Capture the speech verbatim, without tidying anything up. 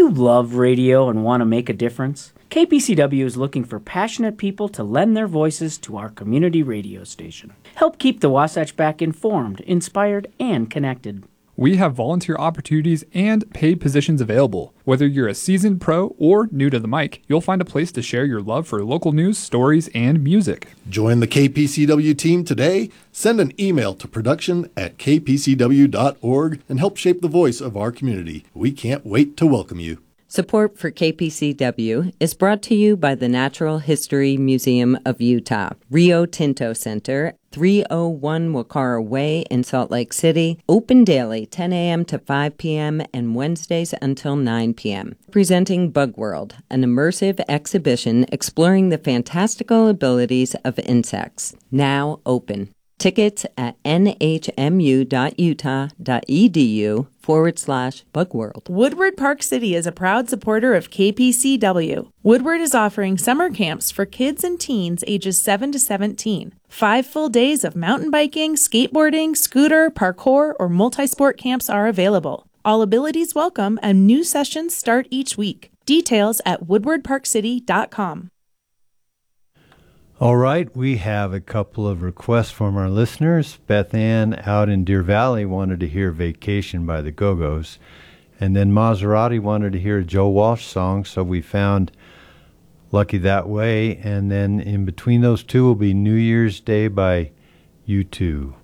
you love radio and want to make a difference? K P C W is looking for passionate people to lend their voices to our community radio station. Help keep the Wasatch Back informed, inspired, and connected. We have volunteer opportunities and paid positions available. Whether you're a seasoned pro or new to the mic, you'll find a place to share your love for local news, stories, and music. Join the K P C W team today. Send an email to production at k p c w dot org and help shape the voice of our community. We can't wait to welcome you. Support for K P C W is brought to you by the Natural History Museum of Utah, Rio Tinto Center, three oh one Wakara Way in Salt Lake City, open daily ten a.m. to five p.m. and Wednesdays until nine p.m. Presenting Bug World, an immersive exhibition exploring the fantastical abilities of insects. Now open. Tickets at nhmu.utah.edu forward slash bugworld. Woodward Park City is a proud supporter of K P C W. Woodward is offering summer camps for kids and teens ages seven to seventeen. Five full days of mountain biking, skateboarding, scooter, parkour, or multi-sport camps are available. All abilities welcome, and new sessions start each week. Details at woodward park city dot com. All right, we have a couple of requests from our listeners. Beth Ann out in Deer Valley wanted to hear Vacation by the Go-Go's. And then Maserati wanted to hear a Joe Walsh song, so we found Lucky That Way. And then in between those two will be New Year's Day by U two.